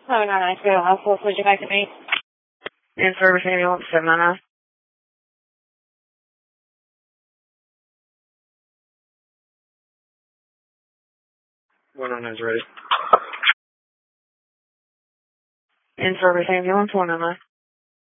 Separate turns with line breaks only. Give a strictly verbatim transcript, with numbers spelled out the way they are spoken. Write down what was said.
Oh, nine nine two, hospital, would you like to meet? In service ambulance, seven nine nine. one nine nine is ready. In service ambulance, one nine nine.